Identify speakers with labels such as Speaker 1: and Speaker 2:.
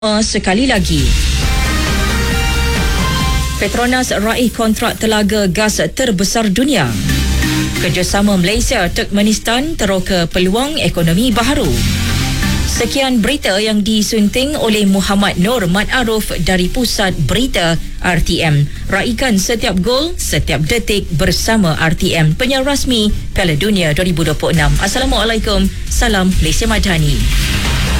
Speaker 1: Sekali lagi, Petronas raih kontrak telaga gas terbesar dunia. Kerjasama Malaysia Turkmenistan teroka peluang ekonomi baharu. Sekian berita yang disunting oleh Muhammad Nur Mat Aruf dari Pusat Berita RTM. Raikan setiap gol, setiap detik bersama RTM, penyiar rasmi Piala Dunia 2026. Assalamualaikum, salam Malaysia Madani.